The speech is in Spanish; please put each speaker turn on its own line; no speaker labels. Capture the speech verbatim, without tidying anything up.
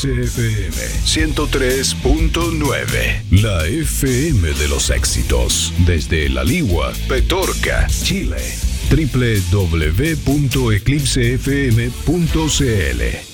Eclipse F M ciento tres punto nueve, la F M de los éxitos, desde La Ligua, Petorca, Chile. doble u doble u doble u punto eclipse f m punto c l